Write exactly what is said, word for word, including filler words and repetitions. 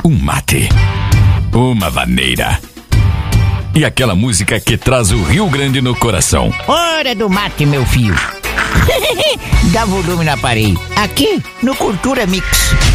um mate, uma vaneira e aquela música que traz o Rio Grande no coração. Hora do mate, meu filho. Dá volume na parede. Aqui no Cultura Mix.